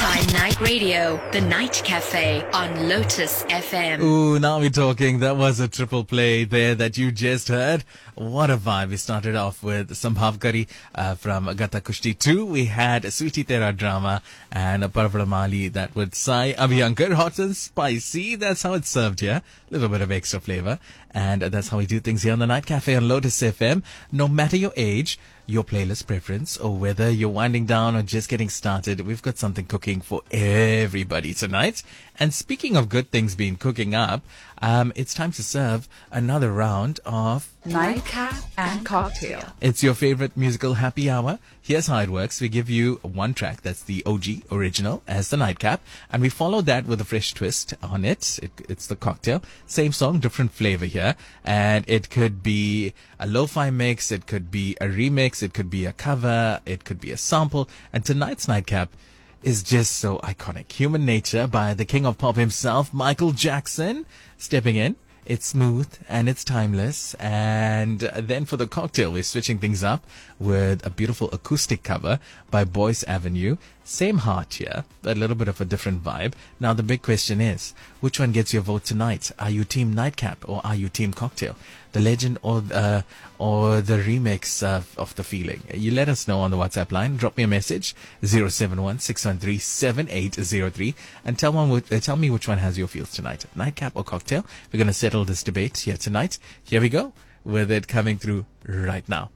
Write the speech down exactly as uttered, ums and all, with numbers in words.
Hi Night Radio, The Night Cafe on Lotus F M. Ooh, now we're talking. That was a triple play there that you just heard. What a vibe. We started off with Sambhav Kari uh, from Gata Kushti two. We had Sweetie Tera Drama and a Parvada Mali that with Sai Abhyankar. Hot and spicy. That's how it's served here. A little bit of extra flavor. And that's how we do things here on the Night Cafe on Lotus F M. No matter your age, your playlist preference, or whether you're winding down or just getting started, we've got something cooking for everybody tonight. And speaking of good things being cooking up, um, it's time to serve another round of Nightcap and Cocktail. It's your favorite musical happy hour. Here's how it works. We give you one track that's the O G original as the nightcap, and we follow that with a fresh twist on it. it it's the cocktail. Same song, different flavor here. And it could be a lo-fi mix, it could be a remix, it could be a cover, it could be a sample. And tonight's nightcap is just so iconic. Human Nature by the king of pop himself, Michael Jackson, stepping in. It's smooth and it's timeless. And then for the cocktail, we're switching things up with a beautiful acoustic cover by Boyce Avenue. Same heart here, a little bit of a different vibe. Now the big question is, which one gets your vote tonight? Are you team nightcap or are you team cocktail? The legend or uh, or the remix of, of the feeling? You let us know on the WhatsApp line. Drop me a message, zero seven one, six one three, seven eight zero three, and tell, one, uh, tell me which one has your feels tonight, nightcap or cocktail. We're going to settle this debate here tonight. Here we go with it coming through right now.